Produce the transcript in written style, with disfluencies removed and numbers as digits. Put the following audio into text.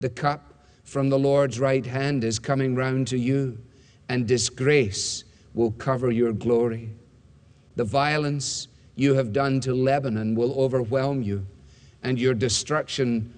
The cup from the Lord's right hand is coming round to you, and disgrace will cover your glory. The violence you have done to Lebanon will overwhelm you, and your destruction